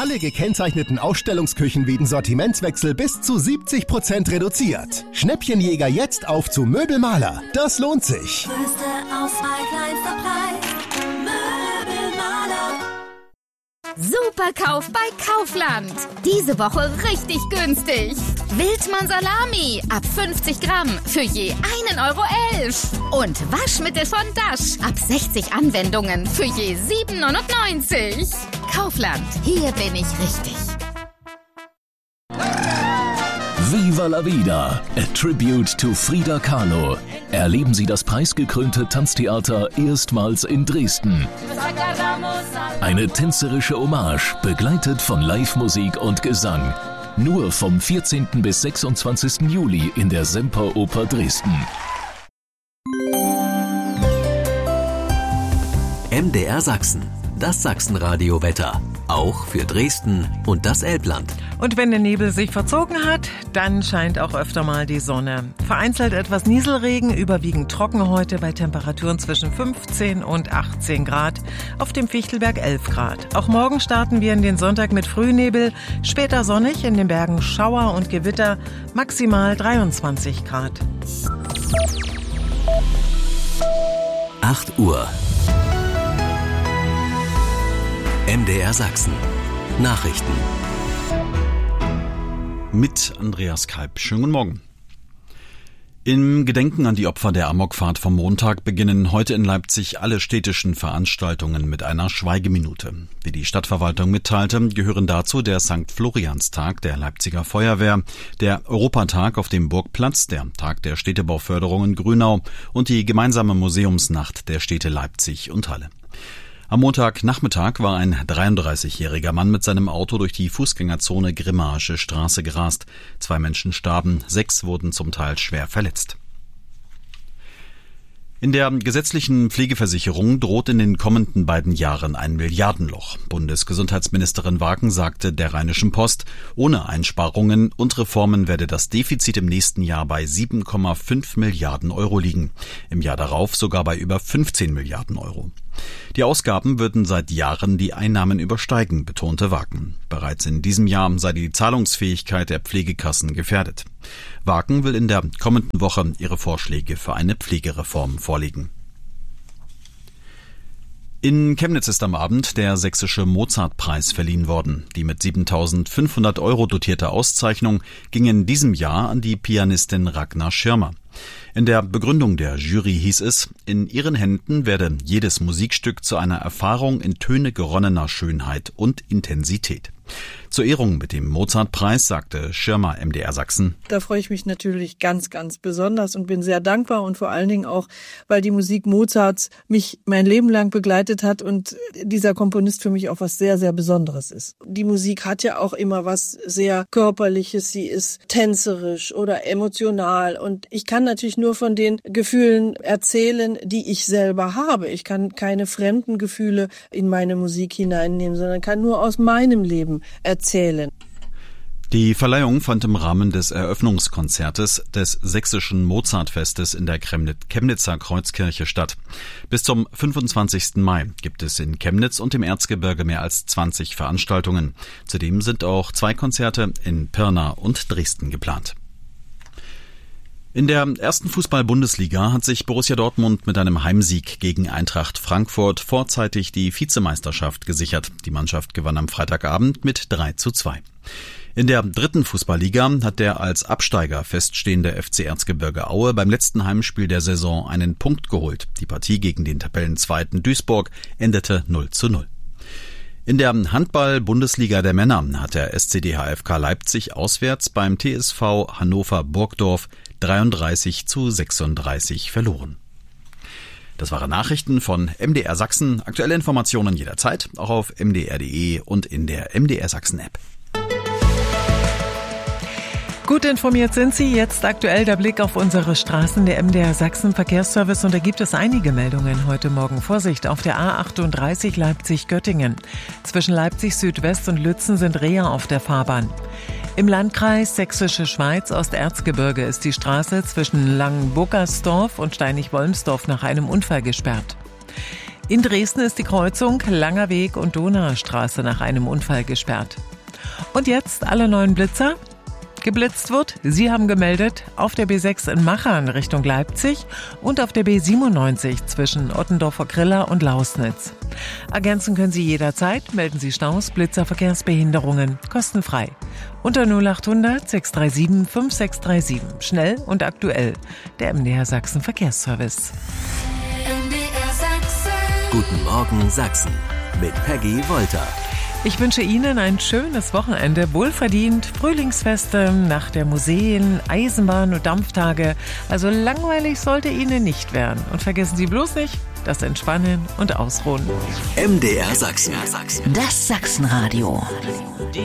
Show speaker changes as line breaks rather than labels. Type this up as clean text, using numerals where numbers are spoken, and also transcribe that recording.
alle gekennzeichneten Ausstellungsküchen wegen Sortimentswechsel bis zu 70% reduziert. Schnäppchenjäger jetzt auf zu Möbelmaler. Das lohnt sich.
Größte Auswahl, kleinster Preis. Möbelmaler.
Superkauf bei Kaufland. Diese Woche richtig günstig. Wildmann Salami ab 50 Gramm für je 1,11 €. Und Waschmittel von Dash ab 60 Anwendungen für je 7,99 €. Kaufland, hier bin ich richtig.
Viva la Vida, a tribute to Frida Kahlo. Erleben Sie das preisgekrönte Tanztheater erstmals in Dresden. Eine tänzerische Hommage, begleitet von Live-Musik und Gesang. Nur vom 14. bis 26. Juli in der Semperoper Dresden.
MDR Sachsen, das Sachsenradio-Wetter. Auch für Dresden und das Elbland.
Und wenn der Nebel sich verzogen hat, dann scheint auch öfter mal die Sonne. Vereinzelt etwas Nieselregen, überwiegend trocken heute bei Temperaturen zwischen 15 und 18 Grad. Auf dem Fichtelberg 11 Grad. Auch morgen starten wir in den Sonntag mit Frühnebel, später sonnig, in den Bergen Schauer und Gewitter, maximal 23 Grad.
8 Uhr. MDR Sachsen. Nachrichten.
Mit Andreas Kalb. Schönen guten Morgen. Im Gedenken an die Opfer der Amokfahrt vom Montag beginnen heute in Leipzig alle städtischen Veranstaltungen mit einer Schweigeminute. Wie die Stadtverwaltung mitteilte, gehören dazu der St. Florianstag der Leipziger Feuerwehr, der Europatag auf dem Burgplatz, der Tag der Städtebauförderung in Grünau und die gemeinsame Museumsnacht der Städte Leipzig und Halle. Am Montagnachmittag war ein 33-jähriger Mann mit seinem Auto durch die Fußgängerzone Grimmaische Straße gerast. 2 Menschen starben, 6 wurden zum Teil schwer verletzt. In der gesetzlichen Pflegeversicherung droht in den kommenden beiden Jahren ein Milliardenloch. Bundesgesundheitsministerin Wagen sagte der Rheinischen Post, ohne Einsparungen und Reformen werde das Defizit im nächsten Jahr bei 7,5 Milliarden Euro liegen. Im Jahr darauf sogar bei über 15 Milliarden Euro. Die Ausgaben würden seit Jahren die Einnahmen übersteigen, betonte Wagen. Bereits in diesem Jahr sei die Zahlungsfähigkeit der Pflegekassen gefährdet. Wagen will in der kommenden Woche ihre Vorschläge für eine Pflegereform vorlegen. In Chemnitz ist am Abend der Sächsische Mozartpreis verliehen worden. Die mit 7.500 € dotierte Auszeichnung ging in diesem Jahr an die Pianistin Ragnar Schirmer. In der Begründung der Jury hieß es, in ihren Händen werde jedes Musikstück zu einer Erfahrung in Töne geronnener Schönheit und Intensität. Zur Ehrung mit dem Mozartpreis sagte Schirmer MDR Sachsen:
Da freue ich mich natürlich ganz, ganz besonders und bin sehr dankbar und vor allen Dingen auch, weil die Musik Mozarts mich mein Leben lang begleitet hat und dieser Komponist für mich auch was sehr, sehr Besonderes ist. Die Musik hat ja auch immer was sehr Körperliches, sie ist tänzerisch oder emotional und ich kann natürlich nur von den Gefühlen erzählen, die ich selber habe. Ich kann keine fremden Gefühle in meine Musik hineinnehmen, sondern kann nur aus meinem Leben erzählen.
Die Verleihung fand im Rahmen des Eröffnungskonzertes des Sächsischen Mozartfestes in der Chemnitzer Kreuzkirche statt. Bis zum 25. Mai gibt es in Chemnitz und im Erzgebirge mehr als 20 Veranstaltungen. Zudem sind auch 2 Konzerte in Pirna und Dresden geplant. In der ersten Fußball-Bundesliga hat sich Borussia Dortmund mit einem Heimsieg gegen Eintracht Frankfurt vorzeitig die Vizemeisterschaft gesichert. Die Mannschaft gewann am Freitagabend mit 3:2. In der dritten Fußballliga hat der als Absteiger feststehende FC Erzgebirge Aue beim letzten Heimspiel der Saison einen Punkt geholt. Die Partie gegen den Tabellenzweiten Duisburg endete 0:0. In der Handball-Bundesliga der Männer hat der SCD HFK Leipzig auswärts beim TSV Hannover Burgdorf 33:36 verloren. Das waren Nachrichten von MDR Sachsen. Aktuelle Informationen jederzeit, auch auf mdr.de und in der MDR Sachsen App.
Gut informiert sind Sie. Jetzt aktuell der Blick auf unsere Straßen der MDR Sachsen Verkehrsservice. Und da gibt es einige Meldungen heute Morgen. Vorsicht auf der A38 Leipzig-Göttingen. Zwischen Leipzig Südwest und Lützen sind Reher auf der Fahrbahn. Im Landkreis Sächsische Schweiz Osterzgebirge ist die Straße zwischen Langenburgersdorf und Steinig-Wollmsdorf nach einem Unfall gesperrt. In Dresden ist die Kreuzung Langer Weg und Donaustraße nach einem Unfall gesperrt. Und jetzt alle neuen Blitzer. Geblitzt wird, Sie haben gemeldet, auf der B6 in Machern Richtung Leipzig und auf der B97 zwischen Ottendorfer Griller und Lausnitz. Ergänzen können Sie jederzeit, melden Sie Staus, Blitzer, Verkehrsbehinderungen, kostenfrei. Unter 0800 637 5637. Schnell und aktuell. Der MDR Sachsen Verkehrsservice.
MDR Sachsen.
Guten Morgen Sachsen mit Peggy Wolter.
Ich wünsche Ihnen ein schönes Wochenende, wohlverdient, Frühlingsfeste, nach der Museen, Eisenbahn- und Dampftage. Also langweilig sollte Ihnen nicht werden. Und vergessen Sie bloß nicht, das Entspannen und Ausruhen.
MDR Sachsen.
Das Sachsenradio.